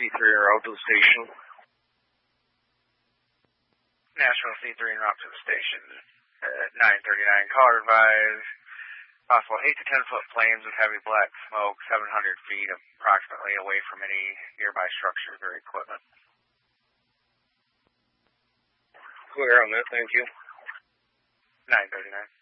C3 en route to the station. Nashville C3 en route to the station. 939, caller advised. Possible 8 to 10 foot flames with heavy black smoke, 700 feet approximately away from any nearby structures or equipment. Clear on that, thank you. 939.